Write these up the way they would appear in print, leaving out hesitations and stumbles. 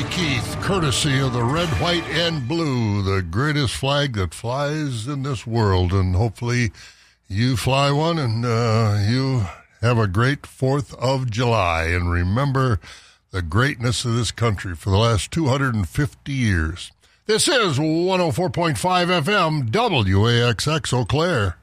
Keith, courtesy of the red, white, and blue, the greatest flag that flies in this world. And hopefully you fly one and you have a great 4th of July. And remember the greatness of this country for the last 250 years. This is 104.5 FM WAXX Eau Claire.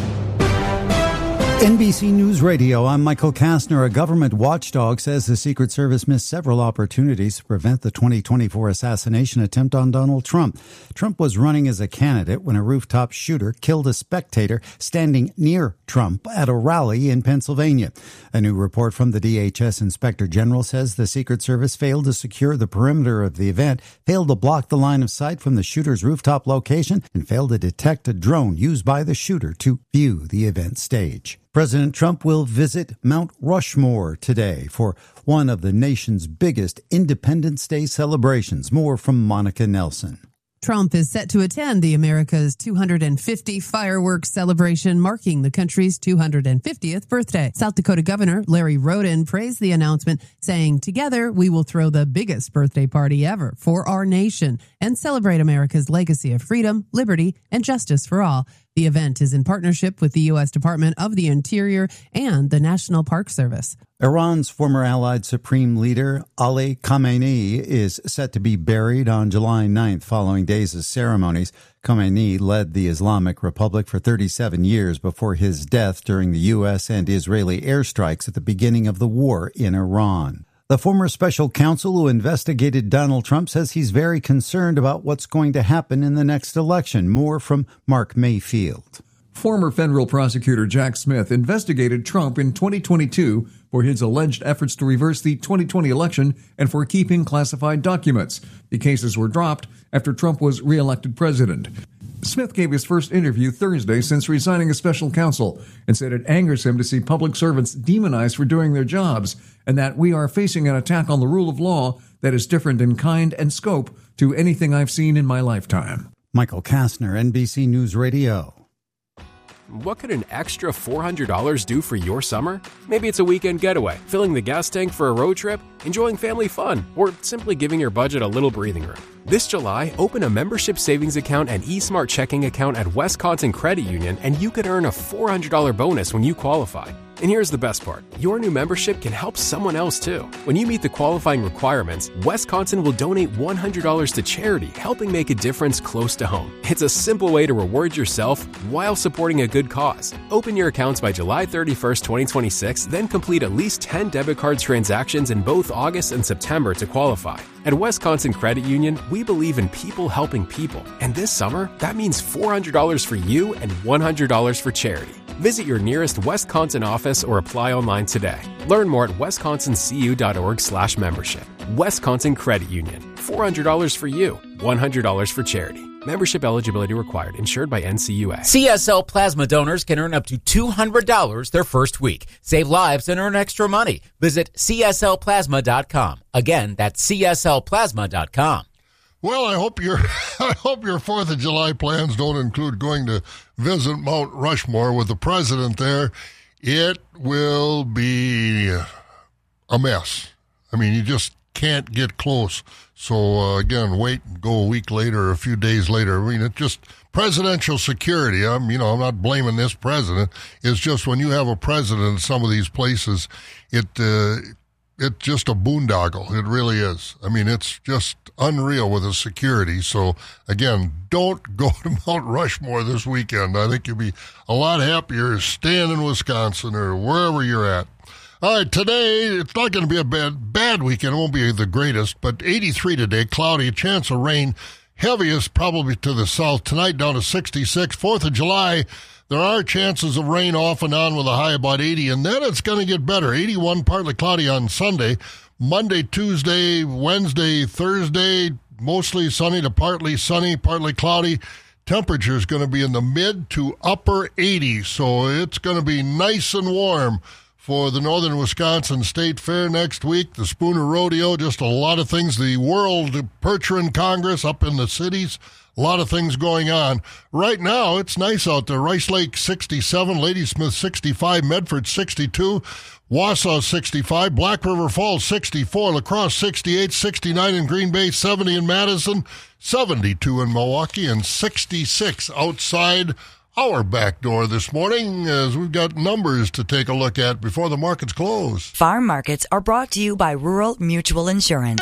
NBC News Radio, I'm Michael Kastner. A government watchdog says the Secret Service missed several opportunities to prevent the 2024 assassination attempt on Donald Trump. Trump was running as a candidate when a rooftop shooter killed a spectator standing near Trump at a rally in Pennsylvania. A new report from the DHS Inspector General says the Secret Service failed to secure the perimeter of the event, failed to block the line of sight from the shooter's rooftop location, and failed to detect a drone used by the shooter to view the event stage. President Trump will visit Mount Rushmore today for one of the nation's biggest Independence Day celebrations. More from Monica Nelson. Trump is set to attend the America's 250 fireworks celebration, marking the country's 250th birthday. South Dakota Governor Larry Roden praised the announcement, saying, "Together, we will throw the biggest birthday party ever for our nation and celebrate America's legacy of freedom, liberty, and justice for all." The event is in partnership with the U.S. Department of the Interior and the National Park Service. Iran's former Allied Supreme Leader Ali Khamenei is set to be buried on July 9th following days of ceremonies. Khamenei led the Islamic Republic for 37 years before his death during the U.S. and Israeli airstrikes at the beginning of the war in Iran. The former special counsel who investigated Donald Trump says he's very concerned about what's going to happen in the next election. More from Mark Mayfield. Former federal prosecutor Jack Smith investigated Trump in 2022 for his alleged efforts to reverse the 2020 election and for keeping classified documents. The cases were dropped after Trump was reelected president. Smith gave his first interview Thursday since resigning as special counsel and said it angers him to see public servants demonized for doing their jobs and that we are facing an attack on the rule of law that is different in kind and scope to anything I've seen in my lifetime. Michael Kastner, NBC News Radio. What could an extra $400 do for your summer? Maybe it's a weekend getaway, filling the gas tank for a road trip, enjoying family fun, or simply giving your budget a little breathing room. This July, open a membership savings account and eSmart checking account at Wisconsin Credit Union, and you could earn a $400 bonus when you qualify. And here's the best part. Your new membership can help someone else too. When you meet the qualifying requirements, Wisconsin will donate $100 to charity, helping make a difference close to home. It's a simple way to reward yourself while supporting a good cause. Open your accounts by July 31st, 2026, then complete at least 10 debit card transactions in both August and September to qualify. At Wisconsin Credit Union, we believe in people helping people. And this summer, that means $400 for you and $100 for charity. Visit your nearest Wisconsin office or apply online today. Learn more at wisconsincu.org/membership. Wisconsin Credit Union. $400 for you, $100 for charity. Membership eligibility required. Insured by NCUA. CSL plasma donors can earn up to $200 their first week. Save lives and earn extra money. Visit cslplasma.com. Again, that's cslplasma.com. Well, I hope your 4th of July plans don't include going to visit Mount Rushmore with the president there. It will be a mess. I mean, you just can't get close. So, again, wait and go a week later or a few days later. I mean, it's just presidential security. I'm not blaming this president. It's just when you have a president in some of these places, it's just a boondoggle. It really is. I mean, it's just unreal with the security. So, again, don't go to Mount Rushmore this weekend. I think you'll be a lot happier staying in Wisconsin or wherever you're at. All right, today, it's not going to be a bad weekend. It won't be the greatest, but 83 today, cloudy, a chance of rain, heaviest probably to the south. Tonight down to 66. 4th of July, there are chances of rain off and on with a high about 80, and then it's going to get better. 81, partly cloudy on Sunday. Monday, Tuesday, Wednesday, Thursday, mostly sunny to partly sunny, partly cloudy. Temperature is going to be in the mid to upper 80s, so it's going to be nice and warm for the Northern Wisconsin State Fair next week, the Spooner Rodeo, just a lot of things. The World Percheron Congress up in the cities, a lot of things going on. Right now, it's nice out there. Rice Lake 67, Ladysmith 65, Medford 62, Wausau 65, Black River Falls 64, La Crosse 68, 69 in Green Bay, 70 in Madison, 72 in Milwaukee, and 66 outside our back door this morning, as we've got numbers to take a look at before the markets close. Farm markets are brought to you by Rural Mutual Insurance.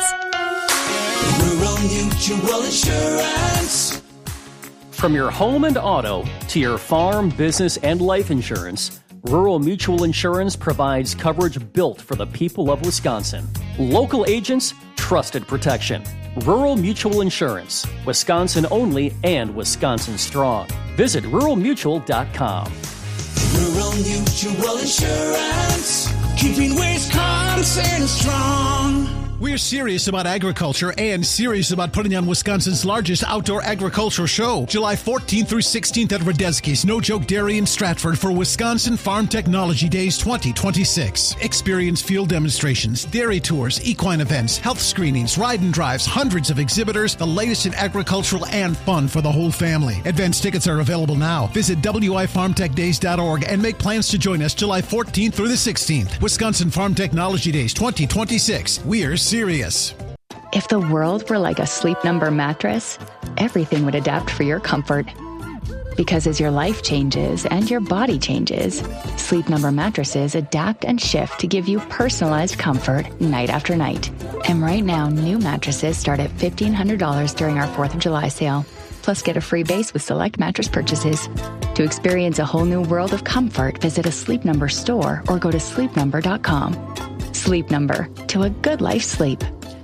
Rural Mutual Insurance. From your home and auto to your farm, business, and life insurance, Rural Mutual Insurance provides coverage built for the people of Wisconsin. Local agents, trusted protection. Rural Mutual Insurance, Wisconsin only and Wisconsin strong. Visit ruralmutual.com. Rural Mutual Insurance, keeping Wisconsin strong. We're serious about agriculture and serious about putting on Wisconsin's largest outdoor agricultural show, July 14th through 16th at Radesky's No Joke Dairy in Stratford for Wisconsin Farm Technology Days 2026. Experience field demonstrations, dairy tours, equine events, health screenings, ride and drives, hundreds of exhibitors, the latest in agricultural and fun for the whole family. Advance tickets are available now. Visit wifarmtechdays.org and make plans to join us July 14th through the 16th. Wisconsin Farm Technology Days 2026. We're serious. If the world were like a Sleep Number mattress, everything would adapt for your comfort. Because as your life changes and your body changes, Sleep Number mattresses adapt and shift to give you personalized comfort night after night. And right now, new mattresses start at $1,500 during our 4th of July sale. Plus, get a free base with select mattress purchases. To experience a whole new world of comfort, visit a Sleep Number store or go to sleepnumber.com. Sleep Number, to a good life sleep.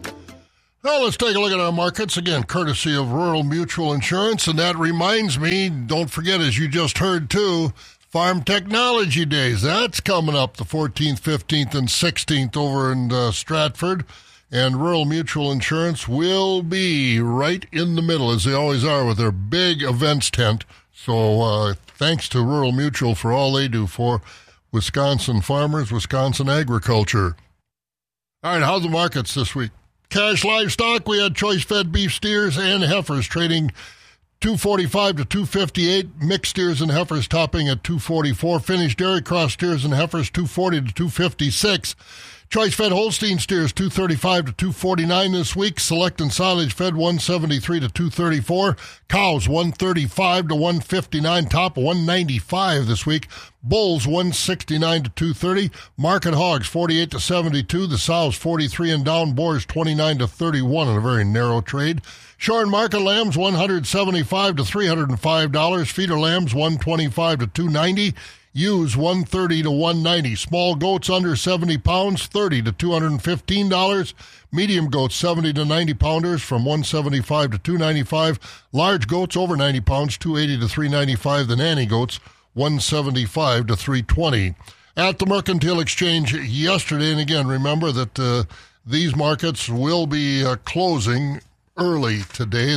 Well, let's take a look at our markets again, courtesy of Rural Mutual Insurance. And that reminds me, don't forget, as you just heard too, Farm Technology Days. That's coming up the 14th, 15th, and 16th over in Stratford. And Rural Mutual Insurance will be right in the middle, as they always are, with their big events tent. So thanks to Rural Mutual for all they do for Wisconsin farmers, Wisconsin agriculture. All right, how's the markets this week? Cash livestock, we had choice-fed beef steers and heifers trading $245 to $258. Mixed steers and heifers topping at $244. Finished dairy cross steers and heifers $240 to $256. Choice-fed Holstein steers $235 to $249 this week. Select and silage fed $173 to $234. Cows $135 to $159. Top $195 this week. Bulls $169 to $230. Market hogs $48 to $72. The sows $43 and down. Boars $29 to $31 in a very narrow trade. Shorn market lambs $175 to $305. Feeder lambs $125 to $290. Ewes $130 to $190. Small goats under 70 pounds, $30 to $215. Medium goats 70 to 90 pounders from $175 to $295. Large goats over 90 pounds, $280 to $395. The nanny goats $175 to $320. At the Mercantile Exchange yesterday, and again, remember that these markets will be closing early today.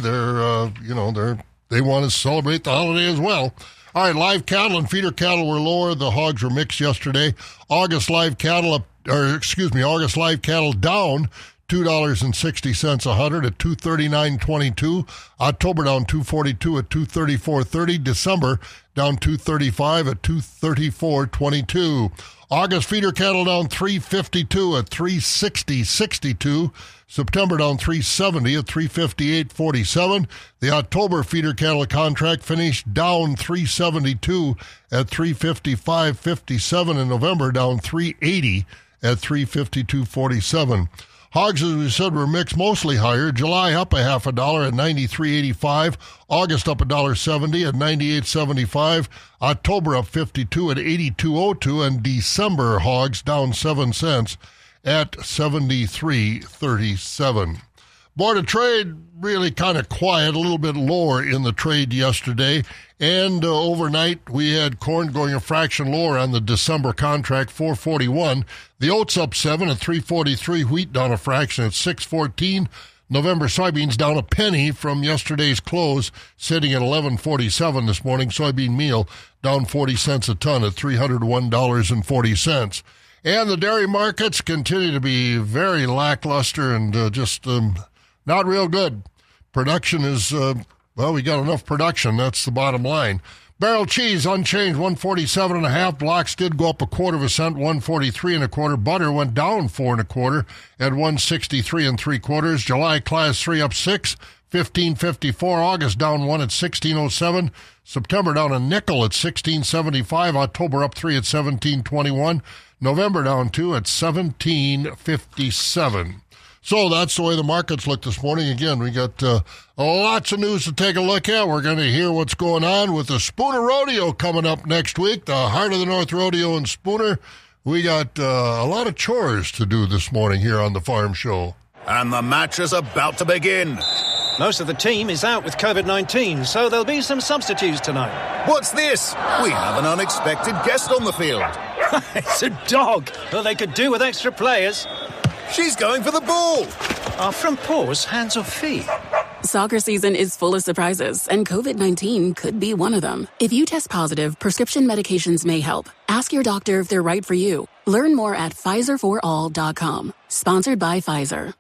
They want to celebrate the holiday as well. All right, live cattle and feeder cattle were lower. The hogs were mixed yesterday. August live cattle down $2.60 a hundred at $239.22. October down $2.42 at $234.30. December down $2.35 at $234.22. August feeder cattle down $3.52 at $360.62. September down $370 at $358.47. The October feeder cattle contract finished down $372 at $355.57. In November down $380 at $352.47. Hogs, as we said, were mixed, mostly higher. July up a half a dollar at $93.85. August up $1.70 at $98.75. October up 52 at $82.02. And December hogs down 7 cents at $73.37. Board of Trade really kind of quiet, a little bit lower in the trade yesterday. And overnight, we had corn going a fraction lower on the December contract, $4.41. The oats up 7 at $3.43. Wheat down a fraction at $6.14. November soybeans down a penny from yesterday's close, sitting at $11.47 this morning. Soybean meal down 40 cents a ton at $301.40. And the dairy markets continue to be very lackluster and just not real good. Production is, we got enough production. That's the bottom line. Barrel cheese unchanged, 147.5. Blocks did go up 1/4 cent, 143.25. Butter went down 4.25 at 163 3/4. July class 3 up 6, 15.54. August down 1 at 16.07. September down a nickel at 16.75. October up 3 at 17.21. November down 2 at 17.57. So that's the way the markets look this morning. Again, we got lots of news to take a look at. We're going to hear what's going on with the Spooner Rodeo coming up next week, the Heart of the North Rodeo in Spooner. We got a lot of chores to do this morning here on the Farm Show. And the match is about to begin. Most of the team is out with COVID-19, so there'll be some substitutes tonight. What's this? We have an unexpected guest on the field. It's a dog. Well, they could do with extra players. She's going for the ball. Are front paws hands or feet? Soccer season is full of surprises, and COVID-19 could be one of them. If you test positive, prescription medications may help. Ask your doctor if they're right for you. Learn more at PfizerForAll.com. Sponsored by Pfizer.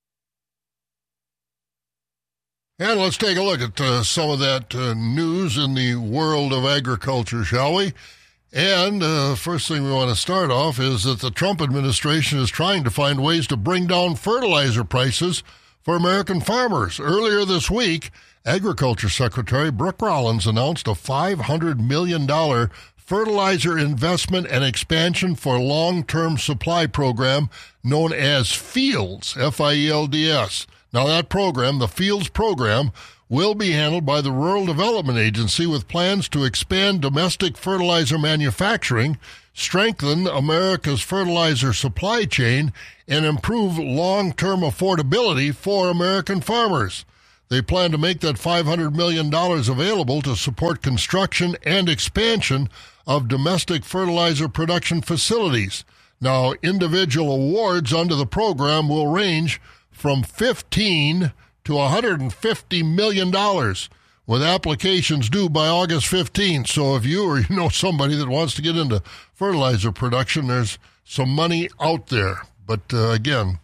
And let's take a look at some of that news in the world of agriculture, shall we? And first thing we want to start off is that the Trump administration is trying to find ways to bring down fertilizer prices for American farmers. Earlier this week, Agriculture Secretary Brooke Rollins announced a $500 million fertilizer investment and expansion for long-term supply program known as FIELDS, F-I-E-L-D-S. Now that program, the FIELDS program, will be handled by the Rural Development Agency with plans to expand domestic fertilizer manufacturing, strengthen America's fertilizer supply chain, and improve long-term affordability for American farmers. They plan to make that $500 million available to support construction and expansion of domestic fertilizer production facilities. Now, individual awards under the program will range from $15 to $150 million, with applications due by August 15th. So if you or you know somebody that wants to get into fertilizer production, there's some money out there. But again,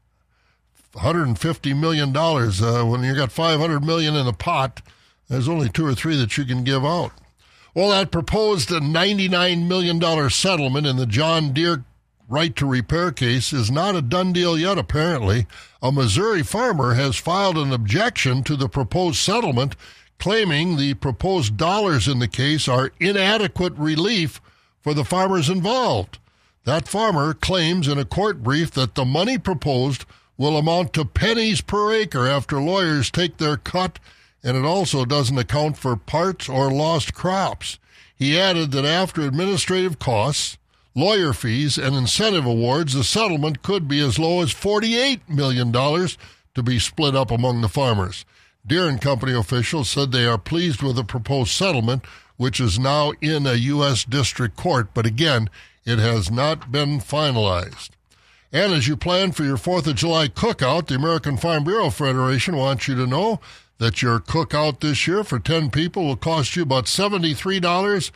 $150 million, when you got $500 million in a pot, there's only 2 or 3 that you can give out. Well, that proposed $99 million settlement in the John Deere right to repair case is not a done deal yet, apparently. A Missouri farmer has filed an objection to the proposed settlement, claiming the proposed dollars in the case are inadequate relief for the farmers involved. That farmer claims in a court brief that the money proposed will amount to pennies per acre after lawyers take their cut, and it also doesn't account for parts or lost crops. He added that after administrative costs, lawyer fees, and incentive awards, the settlement could be as low as $48 million to be split up among the farmers. Deere & Company officials said they are pleased with the proposed settlement, which is now in a U.S. District Court, but again, it has not been finalized. And as you plan for your 4th of July cookout, the American Farm Bureau Federation wants you to know that your cookout this year for 10 people will cost you about $73.82.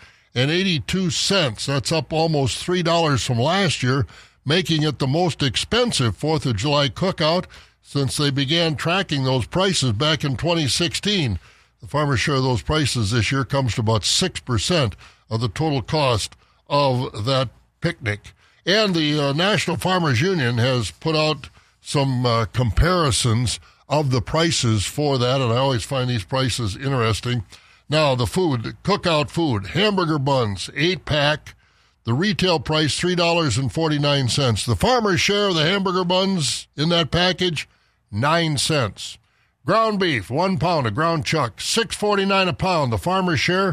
That's up almost $3 from last year, making it the most expensive 4th of July cookout since they began tracking those prices back in 2016. The farmer's share of those prices this year comes to about 6% of the total cost of that picnic. And the National Farmers Union has put out some comparisons of the prices for that, and I always find these prices interesting. Now, the food, cookout food, hamburger buns, 8-pack, the retail price, $3.49. The farmer's share of the hamburger buns in that package, 9 cents. Ground beef, 1 pound of ground chuck, $6.49 a pound. The farmer's share,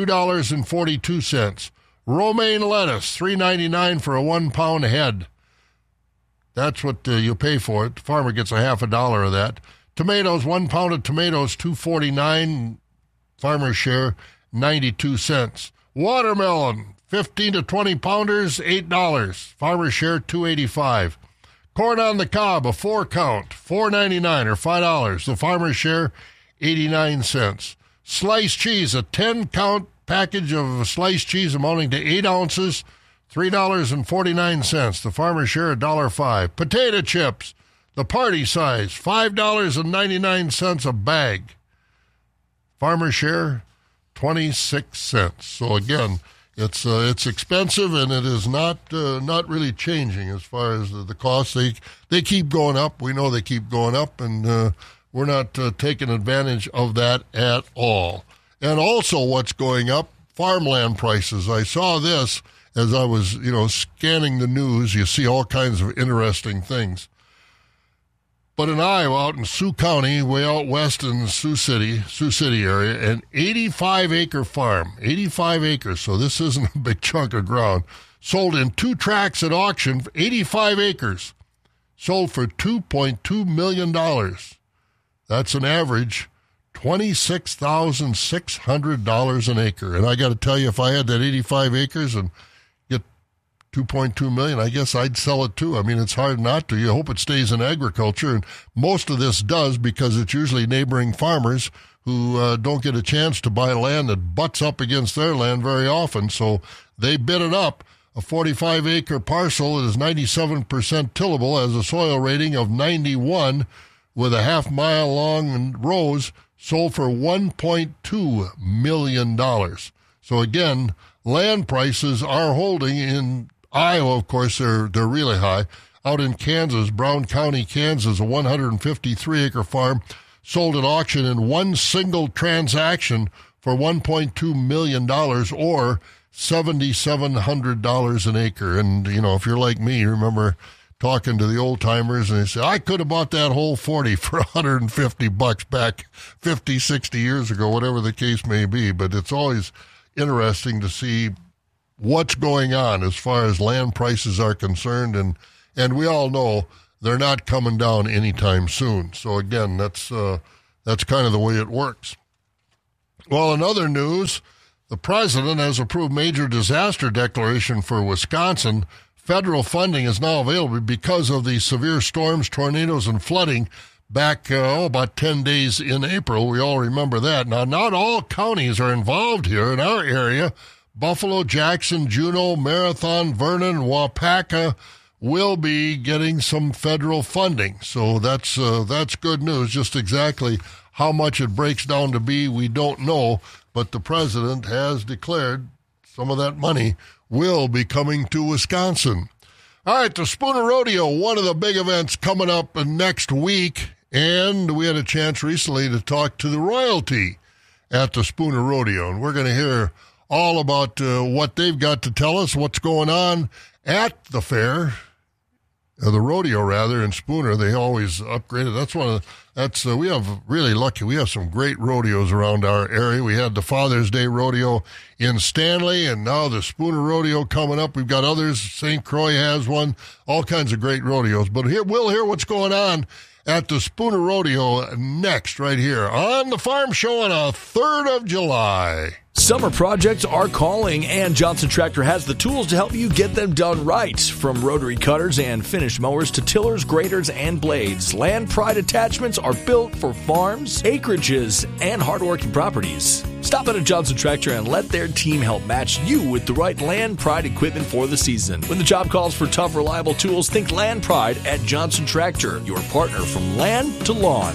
$2.42. Romaine lettuce, $3.99 for a 1 pound head. That's what you pay for it. The farmer gets $0.50 of that. Tomatoes, 1 pound of tomatoes, $2.49. Farmer's share, 92 cents. Watermelon, 15 to 20 pounders, $8. Farmer's share, $2.85. Corn on the cob, a 4-count, $4.99 or $5. The farmer's share, 89 cents. Sliced cheese, a 10-count package of sliced cheese amounting to 8 ounces. $3.49. The farmer's share, $1.05. Potato chips, the party size, $5.99 a bag. Farmer's share, 26 cents. So again, it's expensive, and it is not really changing as far as the costs. They keep going up. We know they keep going up, and we're not taking advantage of that at all. And also, what's going up? Farmland prices. I saw this as I was, scanning the news. You see all kinds of interesting things. But in Iowa, out in Sioux County, way out west in Sioux City area, an 85-acre farm, 85 acres, so this isn't a big chunk of ground, sold in 2 tracts at auction for 85 acres, sold for $2.2 million. That's an average $26,600 an acre. And I got to tell you, if I had that 85 acres and get $2.2 million, I guess I'd sell it too. I mean, it's hard not to. You hope it stays in agriculture, and most of this does, because it's usually neighboring farmers who don't get a chance to buy land that butts up against their land very often, so they bid it up. A 45-acre parcel is 97% tillable, has a soil rating of 91, with a half-mile long rows, sold for $1.2 million. So again, land prices are holding. In Iowa, of course, they're really high. Out in Kansas, Brown County, Kansas, a 153-acre farm sold at auction in one single transaction for $1.2 million, or $7,700 an acre. And, if you're like me, you remember talking to the old-timers, and they say, I could have bought that whole 40 for $150 back 50, 60 years ago, whatever the case may be. But it's always interesting to see what's going on as far as land prices are concerned, and we all know they're not coming down anytime soon. So again, that's kind of the way it works. Well, in other news, the president has approved major disaster declaration for Wisconsin. Federal funding is now available because of the severe storms, tornadoes, and flooding back about 10 days in April. We all remember that. Now, not all counties are involved here in our area. Buffalo, Jackson, Juneau, Marathon, Vernon, Waupaca will be getting some federal funding. So that's good news. Just exactly how much it breaks down to be, we don't know, but the president has declared some of that money will be coming to Wisconsin. All right, the Spooner Rodeo, one of the big events coming up next week, and we had a chance recently to talk to the royalty at the Spooner Rodeo, and we're going to hear all about what they've got to tell us, what's going on at the fair, the rodeo rather, in Spooner. They always upgrade it. We have really lucky. We have some great rodeos around our area. We had the Father's Day Rodeo in Stanley, and now the Spooner Rodeo coming up. We've got others. St. Croix has one. All kinds of great rodeos. But we'll hear what's going on at the Spooner Rodeo next, right here on the Farm Show on a 3rd of July. Summer projects are calling, and Johnson Tractor has the tools to help you get them done right. From rotary cutters and finish mowers to tillers, graders, and blades, Land Pride attachments are built for farms, acreages, and hardworking properties. Stop in at Johnson Tractor and let their team help match you with the right Land Pride equipment for the season. When the job calls for tough, reliable tools, think Land Pride at Johnson Tractor, your partner from land to lawn.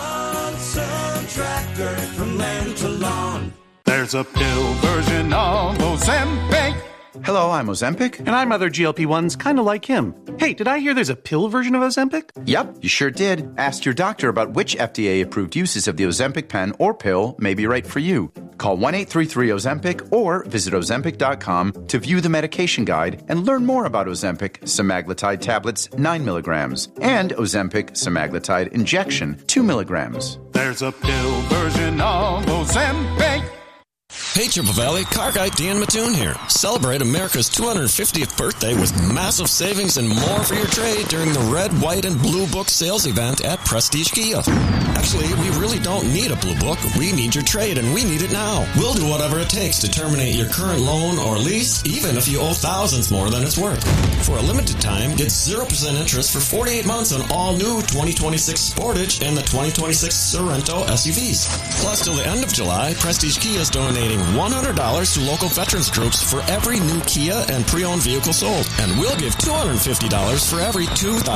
Johnson Tractor, from land to lawn. There's a pill version of Ozempic. Hello, I'm Ozempic. And I'm other GLP-1s kind of like him. Hey, did I hear there's a pill version of Ozempic? Yep, you sure did. Ask your doctor about which FDA-approved uses of the Ozempic pen or pill may be right for you. Call 1-833-OZEMPIC or visit Ozempic.com to view the medication guide and learn more about Ozempic semaglutide tablets 9 milligrams and Ozempic semaglutide injection 2 milligrams. There's a pill version of Ozempic. Hey, Triple Valley, car guy Dan Mattoon here. Celebrate America's 250th birthday with massive savings and more for your trade during the Red, White, and Blue Book sales event at Prestige Kia. Actually, we really don't need a Blue Book. We need your trade, and we need it now. We'll do whatever it takes to terminate your current loan or lease, even if you owe thousands more than it's worth. For a limited time, get 0% interest for 48 months on all new 2026 Sportage and the 2026 Sorento SUVs. Plus, till the end of July, Prestige Kia is donating $100 to local veterans groups for every new Kia and pre-owned vehicle sold. And we'll give $250 for every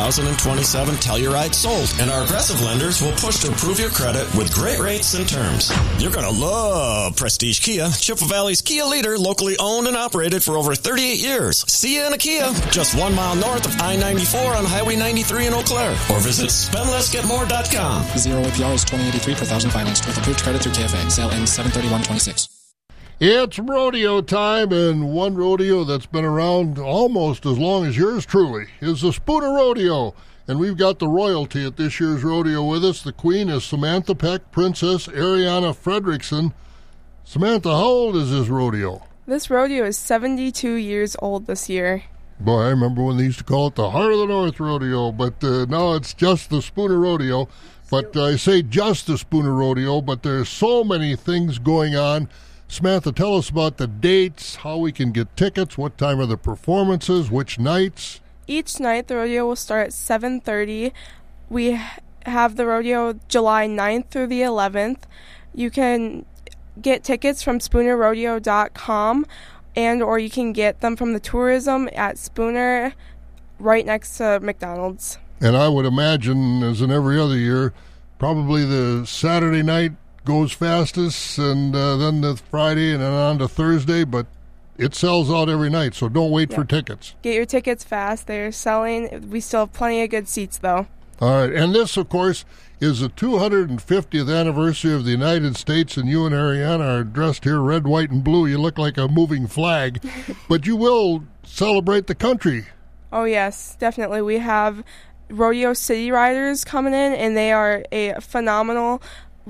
2027 Telluride sold. And our aggressive lenders will push to improve your credit with great rates and terms. You're going to love Prestige Kia, Chippewa Valley's Kia leader, locally owned and operated for over 38 years. See you in a Kia, just 1 mile north of I-94 on Highway 93 in Eau Claire. Or visit spendlessgetmore.com. 0 APR is $20.83 per thousand financed with approved credit through KFA. Sale ends 7/31/26. It's rodeo time, and one rodeo that's been around almost as long as yours truly is the Spooner Rodeo. And we've got the royalty at this year's rodeo with us. The queen is Samantha Peck, Princess Ariana Fredrickson. Samantha, how old is this rodeo? This rodeo is 72 years old this year. Boy, I remember when they used to call it the Heart of the North Rodeo, but now it's just the Spooner Rodeo. But I say just the Spooner Rodeo, but there's so many things going on. Samantha, tell us about the dates, how we can get tickets, what time are the performances, which nights? Each night, the rodeo will start at 7:30. We have the rodeo July 9th through the 11th. You can get tickets from SpoonerRodeo.com, and or you can get them from the tourism at Spooner right next to McDonald's. And I would imagine, as in every other year, probably the Saturday night goes fastest, and then the Friday, and then on to Thursday, but it sells out every night, so don't wait for tickets. Get your tickets fast. They're selling. We still have plenty of good seats, though. All right, and this, of course, is the 250th anniversary of the United States, and you and Ariana are dressed here red, white, and blue. You look like a moving flag, but you will celebrate the country. Oh, yes, definitely. We have Rodeo City Riders coming in, and they are a phenomenal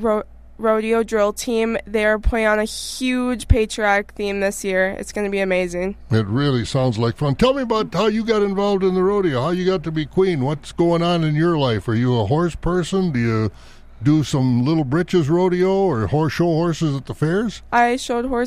rodeo drill team. They're putting on a huge patriotic theme this year. It's going to be amazing. It really sounds like fun. Tell me about how you got involved in the rodeo, how you got to be queen. What's going on in your life? Are you a horse person? Do you do some Little Britches rodeo or show horses at the fairs? I showed